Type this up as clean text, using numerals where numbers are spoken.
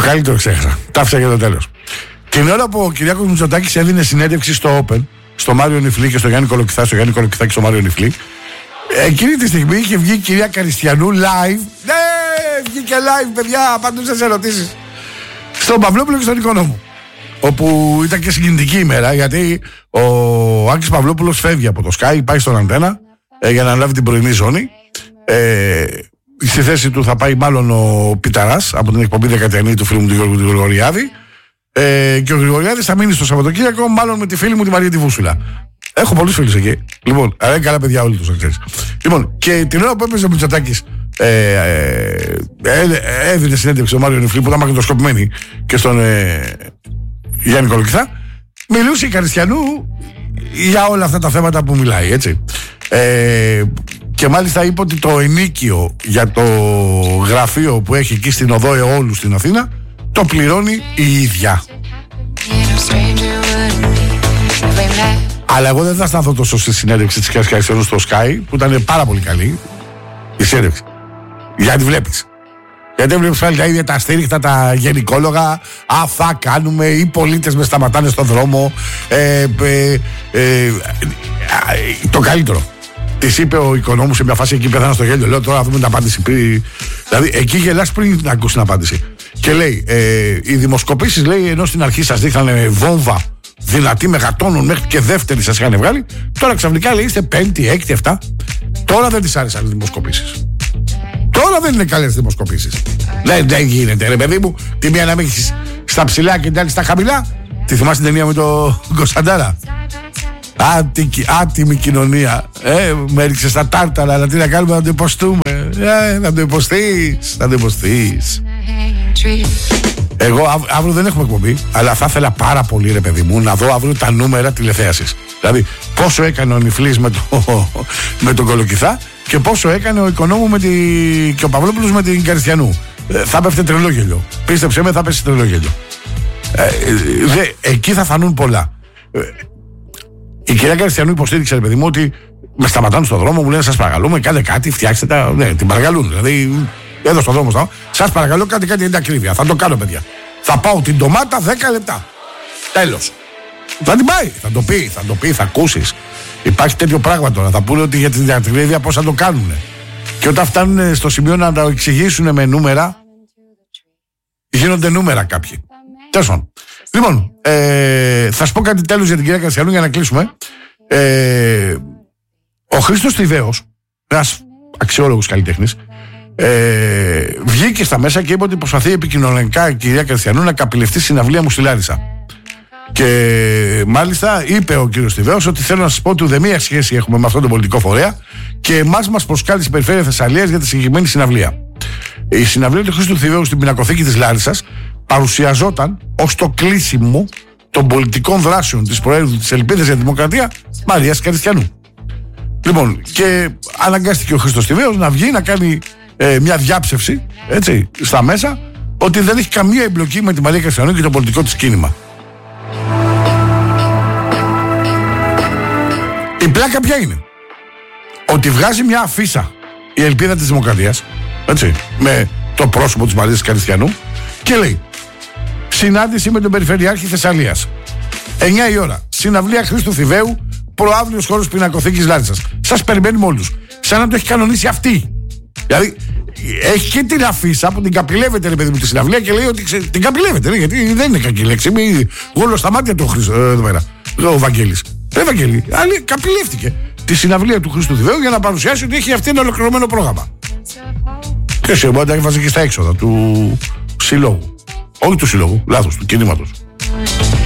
καλύτερο ξέχασα. Τα άφησα για το τέλος. Την ώρα που ο Κυριάκος Μητσοτάκης έδινε συνέντευξη στο Open, στο Μάριο Νιφλή και στο Γιάννη Κολοκυθά, και στο Μάριο Νιφλή, εκείνη τη στιγμή είχε βγει η κυρία Καριστιανού live. Ναι, βγήκε live, παιδιά, απαντούσε σε ερωτήσεις. Στον Παυλόπουλο και στον Οικονόμου. Όπου ήταν και συγκινητική ημέρα, γιατί ο Άκης Παυλόπουλος φεύγει από το Sky, πάει στον Αντένα για να αναλάβει την πρωινή ζώνη. Στη θέση του θα πάει μάλλον ο Πιταράς από την εκπομπή Δεκατιανή του φίλου μου του Γιώργου του Γρηγοριάδη. Και ο Γρηγοριάδης θα μείνει στο Σαββατοκύριακο, μάλλον με τη φίλη μου τη Μαρία τη Βούσουλα. Έχω πολλούς φίλους εκεί. Λοιπόν, άρα είναι καλά παιδιά όλοι τους, να ξέρεις. Λοιπόν, και την ώρα που έπαιζε ο Μητσοτάκης έδινε συνέντευξη στο Μάριο Νιφλή που ήταν μαγνητοσκοπημένη και στον Γιάννη Κολοκυθά, μιλούσε η Καριστιανού για όλα αυτά τα θέματα που μιλάει, έτσι. Και μάλιστα είπε ότι το ενίκιο για το γραφείο που έχει εκεί στην οδό Εόλου στην Αθήνα το πληρώνει η ίδια. Αλλά εγώ δεν θα σταθώ τόσο στη συνέντευξη της Καριστιανού στο Sky, που ήταν πάρα πολύ καλή η συνέντευξη. Γιατί βλέπεις. Γιατί βλέπεις πάλι τα ίδια τα αστήριχτα, τα γενικόλογα. Θα κάνουμε, οι πολίτες με σταματάνε στον δρόμο. Το καλύτερο. Της είπε ο Οικονόμου σε μια φάση εκεί, πέθανα στο γέλιο. Λέω τώρα θα δούμε την απάντηση. Δηλαδή εκεί γελάς πριν να ακούσει την απάντηση. Και λέει, οι δημοσκοπήσεις, λέει, ενώ στην αρχή σας δείχνανε βόμβα δυνατή μεγατόνων μέχρι και δεύτερη σας είχαν βγάλει, τώρα ξαφνικά λέει είστε πέμπτη, έκτη, 7. Τώρα δεν τις άρεσαν οι δημοσκοπήσεις. Τώρα δεν είναι καλές δημοσκοπήσεις. Δεν γίνεται, ρε παιδί μου. Τη μία να μην έχεις στα ψηλά και την άλλη στα χαμηλά. Τη θυμάσαι την ταινία με τον Κωνσταντάρα. Άτιμη κοινωνία. Με έριξε στα τάρταρα, αλλά τι να κάνουμε, να το υποστούμε. Να το υποστείς. Εγώ αύριο δεν έχουμε εκπομπή, αλλά θα ήθελα πάρα πολύ, ρε παιδί μου, να δω αύριο τα νούμερα τηλεθέασης. Δηλαδή, πόσο έκανε ο Νιφλής με τον Κολοκυθά και πόσο έκανε ο Οικονόμου και ο Παυλόπουλος με την Καριστιανού. Θα πέφτει τρελό γέλιο. Πίστεψέ με, θα πέσει τρελό γέλιο. Εκεί θα φανούν πολλά. Η κυρία Καριστιανού υποστήριξε, ρε παιδί μου, ότι με σταματάνε στον δρόμο, μου λένε σας παρακαλούμε, κάντε κάτι, φτιάξτε τα. Ναι, την παρακαλούν. Δηλαδή, εδώ στον δρόμο σας παρακαλώ, κάντε κάτι για την ακρίβεια. Θα το κάνω, παιδιά. Θα πάω την ντομάτα 10 λεπτά. Τέλος. Θα την πάει. Θα το πει, θα ακούσεις. Υπάρχει τέτοιο πράγμα τώρα. Θα πούνε ότι για την ακρίβεια πώς θα το κάνουν. Και όταν φτάνουν στο σημείο να τα εξηγήσουν με νούμερα, γίνονται νούμερα κάποιοι. Τέλος πάντων. Λοιπόν, θα σου πω κάτι τέλος για την κυρία Καριστιανού για να κλείσουμε. Ο Χρήστος Τιβαίος, ένας αξιόλογος καλλιτέχνης, βγήκε στα μέσα και είπε ότι προσπαθεί επικοινωνιακά η κυρία Καριστιανού να καπηλευτεί συναυλία μου στη Λάρισα. Και μάλιστα είπε ο κύριος Τιβαίος ότι θέλω να σας πω ότι ουδέμια σχέση έχουμε με αυτόν τον πολιτικό φορέα και εμάς μας προσκάλεσε η Περιφέρεια Θεσσαλίας για τη συγκεκριμένη συναυλία. Η συναυλία του Χρήστου Τιβαίου στην πινακοθήκη της Λάρισσας παρουσιαζόταν ως το κλείσιμο των πολιτικών δράσεων της Προέδρου της Ελπίδας για τη Δημοκρατία Μαρίας Καριστιανού. Λοιπόν, και αναγκάστηκε ο Χρήστος Τιβαίος να βγει να κάνει μια διάψευση, έτσι, στα μέσα, ότι δεν έχει καμία εμπλοκή με τη Μαρία Καριστιανού και το πολιτικό της κίνημα. Η πλάκα ποια είναι? Ότι βγάζει μια αφίσα η Ελπίδα της Δημοκρατίας, έτσι, με το πρόσωπο της Μαρίας Καριστιανού και λέει συνάντηση με τον Περιφερειάρχη Θεσσαλίας 9 η ώρα, συναυλία Χρήστου Τιβαίου, προαύλιος χώρος πινακοθήκης Λάρισσας. Σας περιμένουμε όλους. Σαν να το έχει κανονίσει αυτή. Δηλαδή έχει και την αφίσα που την καπηλεύεται, ρε παιδί μου, τη συναυλία και λέει ότι την καπηλεύεται, γιατί δεν είναι κακή λέξη. Μη γόλο στα μάτια του Χρήστο εδώ πέρα. Ο Βαγγέλης. Βαγγέλη, άλλη καπηλεύτηκε τη συναυλία του Χρήστου Τιβαίου για να παρουσιάσει ότι έχει αυτή ένα ολοκληρωμένο πρόγραμμα. Και σε μπορεί να τα έβαζε και στα έξοδα του συλλόγου. Όχι του συλλόγου, λάθος, του κινήματος.